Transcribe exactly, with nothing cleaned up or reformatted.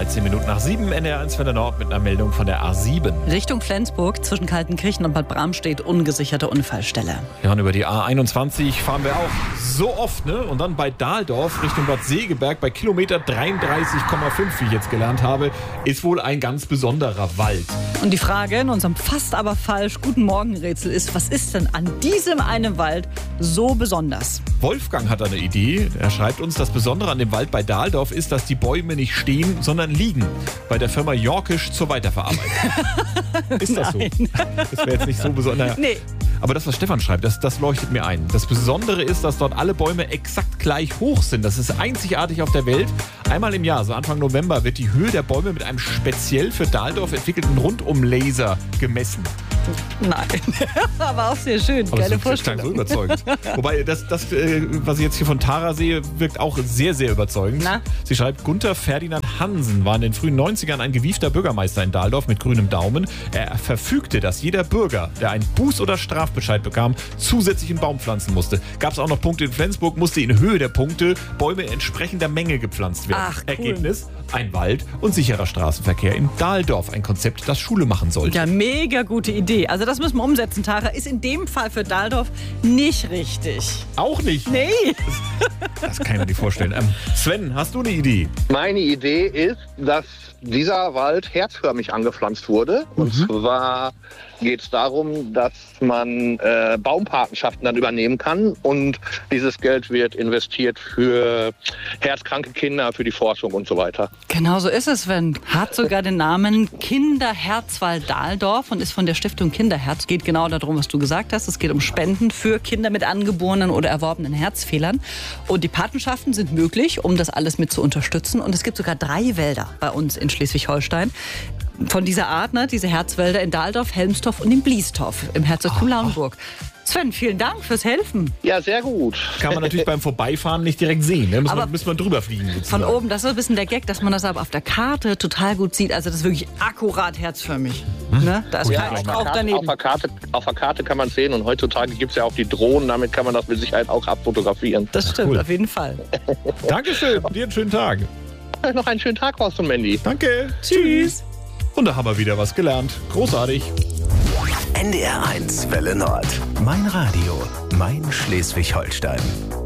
dreizehn Minuten nach sieben, N D R eins für der Nord mit einer Meldung von der A sieben. Richtung Flensburg zwischen Kaltenkirchen und Bad Bramstedt ungesicherte Unfallstelle. Ja, und über die A einundzwanzig fahren wir auch so oft, ne? Und dann bei Dahldorf Richtung Bad Segeberg bei Kilometer dreiunddreißig Komma fünf, wie ich jetzt gelernt habe, ist wohl ein ganz besonderer Wald. Und die Frage in unserem fast aber falsch Guten Morgen-Rätsel ist, was ist denn an diesem einen Wald so besonders? Wolfgang hat eine Idee. Er schreibt uns, das Besondere an dem Wald bei Dahldorf ist, dass die Bäume nicht stehen, sondern liegen. Bei der Firma Yorkisch zur Weiterverarbeitung. Ist das so? Das wäre jetzt nicht so besonders. Nee. Aber das, was Stefan schreibt, das, das leuchtet mir ein. Das Besondere ist, dass dort alle Bäume exakt gleich hoch sind. Das ist einzigartig auf der Welt. Einmal im Jahr, so Anfang November, wird die Höhe der Bäume mit einem speziell für Dahldorf entwickelten Rundumlaser gemessen. Nein, aber auch sehr schön. Aber Geile das klang Vorstellung. so überzeugend. Wobei, das, das äh, was ich jetzt hier von Tara sehe, wirkt auch sehr, sehr überzeugend. Na? Sie schreibt, Gunther Ferdinand Hansen war in den frühen neunzigern ein gewiefter Bürgermeister in Dahldorf mit grünem Daumen. Er verfügte, dass jeder Bürger, der einen Buß- oder Strafbescheid bekam, zusätzlich einen Baum pflanzen musste. Gab es auch noch Punkte in Flensburg, musste in Höhe der Punkte Bäume entsprechender Menge gepflanzt werden. Ach, cool. Ergebnis, ein Wald und sicherer Straßenverkehr in Dahldorf. Ein Konzept, das Schule machen sollte. Ja, mega gute Idee. Also das müssen wir umsetzen, Tara. Ist in dem Fall für Dahldorf nicht richtig. Auch nicht. Nee. Das kann ich mir nicht vorstellen. Ähm, Sven, hast du eine Idee? Meine Idee ist, dass dieser Wald herzförmig angepflanzt wurde. Und zwar geht es darum, dass man äh, Baumpatenschaften dann übernehmen kann. Und dieses Geld wird investiert für herzkranke Kinder, für die Forschung und so weiter. Genau so ist es, Sven. Hat sogar den Namen Kinderherzwald Dahldorf und ist von der Stiftung Kinderherz. Geht genau darum, was du gesagt hast. Es geht um Spenden für Kinder mit angeborenen oder erworbenen Herzfehlern. Und die Patenschaften sind möglich, um das alles mit zu unterstützen. Und es gibt sogar drei Wälder bei uns in Schleswig-Holstein. Von dieser Art, ne, diese Herzwälder in Dahldorf, Helmstorf und in Bliestorf im Herzogtum Lauenburg. Sven, vielen Dank fürs Helfen. Ja, sehr gut. Kann man natürlich beim Vorbeifahren nicht direkt sehen. Ne? Muss, Aber man, muss man drüber fliegen. Von oben, das ist so ein bisschen der Gag, dass man das aber auf der Karte total gut sieht. Also das ist wirklich akkurat herzförmig. Ne? Da ist Cool. kein Ja, Strauch Auf der, daneben. auf, der Karte, auf der Karte kann man sehen und heutzutage gibt es ja auch die Drohnen, damit kann man das mit Sicherheit auch abfotografieren. Das stimmt, Cool. auf jeden Fall. Dankeschön. Dir einen schönen Tag. Noch einen schönen Tag, Horst und Mandy. Danke. Tschüss. Und da haben wir wieder was gelernt. Großartig. N D R eins Welle Nord. Mein Radio, mein Schleswig-Holstein.